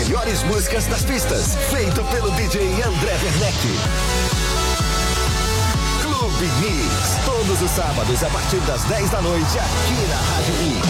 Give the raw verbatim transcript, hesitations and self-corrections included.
melhores músicas das pistas, feito pelo D J André Werneck. Clube Mix, todos os sábados a partir das dez da noite aqui na Rádio Mix.